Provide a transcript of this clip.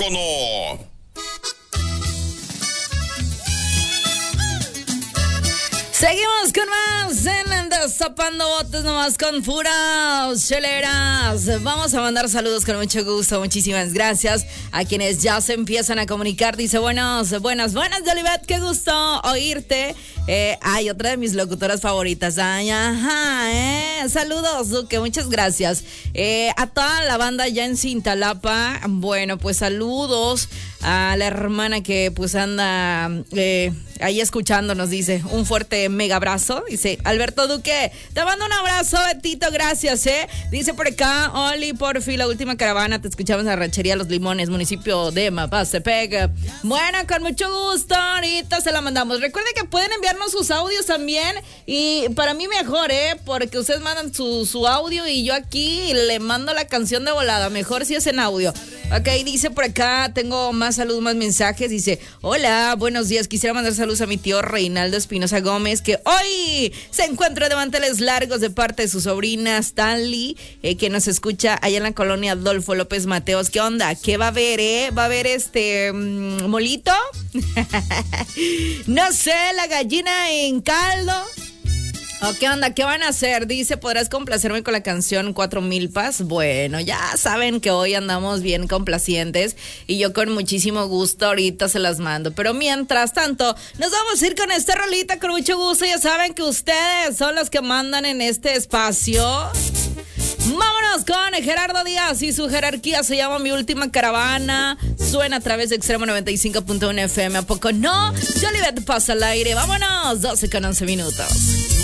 teléfono. Seguimos con más en Destapando Botes, nomás con puras cheleras. Vamos a mandar saludos con mucho gusto. Muchísimas gracias a quienes ya se empiezan a comunicar. Dice, buenas, Jolivet, qué gusto oírte. Ay, otra de mis locutoras favoritas. Ay, ajá, saludos, Duque, muchas gracias. A toda la banda ya en Cintalapa, bueno, pues saludos a la hermana que pues anda ahí escuchándonos, dice, un fuerte mega abrazo, dice Alberto Duque, te mando un abrazo, Betito, gracias, dice por acá, Oli, porfi, la última caravana, te escuchamos en la ranchería Los Limones, municipio de Mapastepec. Bueno, con mucho gusto, ahorita se la mandamos. Recuerden que pueden enviarnos sus audios también, y para mí mejor, porque ustedes mandan su audio y yo aquí le mando la canción de volada, mejor si es en audio. Ok, dice por acá, tengo más saludos, más mensajes, dice, hola, buenos días, quisiera mandar saludos a mi tío Reinaldo Espinosa Gómez, que hoy se encuentra de manteles largos de parte de su sobrina Stanley, que nos escucha allá en la colonia Adolfo López Mateos. ¿Qué onda? ¿Qué va a haber, ¿Va a haber molito? No sé, la gallina en caldo. ¿O qué onda? ¿Qué van a hacer? Dice, ¿podrás complacerme con la canción 4 Milpas? Bueno, ya saben que hoy andamos bien complacientes y yo con muchísimo gusto ahorita se las mando. Pero mientras tanto, nos vamos a ir con esta rolita con mucho gusto. Ya saben que ustedes son los que mandan en este espacio. Vámonos con Gerardo Díaz y su jerarquía se llama Mi Última Caravana. Suena a través de Extremo 95.1 FM. ¿A poco no? Jolivet pasa al aire. Vámonos, 12 con 11 minutos.